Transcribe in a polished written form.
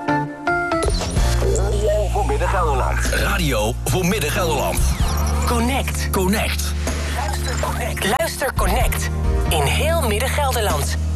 Voor Midden-Gelderland. Radio voor Midden-Gelderland. Connect. Connect. Luister Connect. In heel Midden-Gelderland.